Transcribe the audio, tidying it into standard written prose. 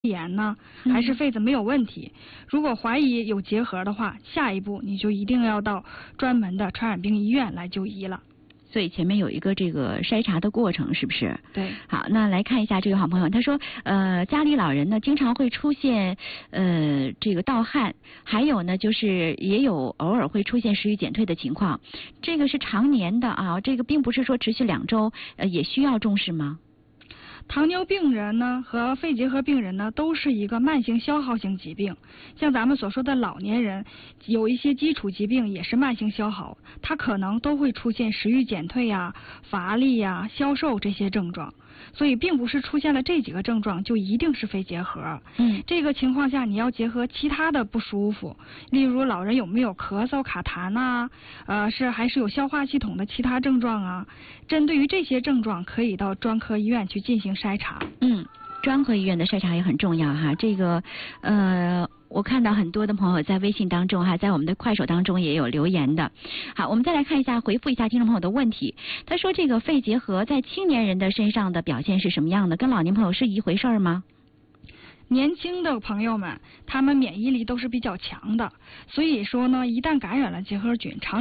炎呢，还是肺子没有问题。如果怀疑有结核的话，下一步你就一定要到专门的传染病医院来就医了。 所以前面有一个这个筛查的过程，是不是？ 对。 好，那来看一下这个好朋友，他说，家里老人呢经常会出现这个盗汗，还有呢就是也有偶尔会出现食欲减退的情况，这个是常年的啊，这个并不是说持续2周，也需要重视吗？ 糖尿病人呢和肺结核病人呢都是一个慢性消耗性疾病，像咱们所说的老年人有一些基础疾病也是慢性消耗，它可能都会出现食欲减退呀、乏力呀、消瘦这些症状，所以并不是出现了这几个症状就一定是肺结核。这个情况下你要结合其他的不舒服，例如老人有没有咳嗽卡痰呐，还是有消化系统的其他症状啊，针对于这些症状可以到专科医院去进行筛查。 专科医院的筛查也很重要哈。这个我看到很多的朋友在微信当中哈，在我们的快手当中也有留言的。好，我们再来看一下，回复一下听众朋友的问题。他说这个肺结核在青年人的身上的表现是什么样的？跟老年朋友是一回事吗？ 年轻的朋友们，他们免疫力都是比较强的，所以说呢，一旦感染了结核菌，